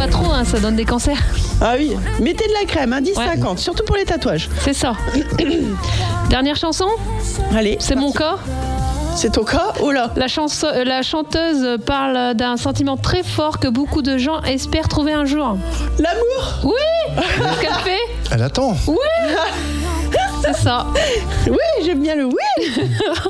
pas trop, hein, ça donne des cancers. Ah oui, mettez de la crème, 10,50, surtout pour les tatouages. C'est ça. Dernière chanson. Allez. C'est mon cas. C'est ton cas? Oh là. La chanteuse parle d'un sentiment très fort que beaucoup de gens espèrent trouver un jour. L'amour. Oui. Qu'est-ce qu'elle fait? Elle attend. Oui. C'est ça. Oui, j'aime bien le oui.